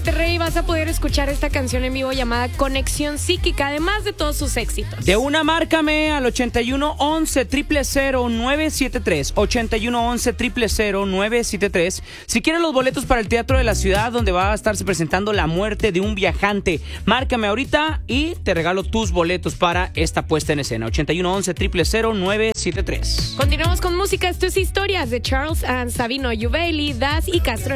Monterrey vas a poder escuchar esta canción en vivo llamada Conexión Psíquica, además de todos sus éxitos. De una, márcame al 8111-000-973. 8111-000-973. Si quieres los boletos para el Teatro de la Ciudad, donde va a estarse presentando La Muerte de un Viajante, márcame ahorita y te regalo tus boletos para esta puesta en escena. 8111-000-973. Continuamos con música. Esto es Historias de Charles and Sabino, Yubaili, Das y Castro.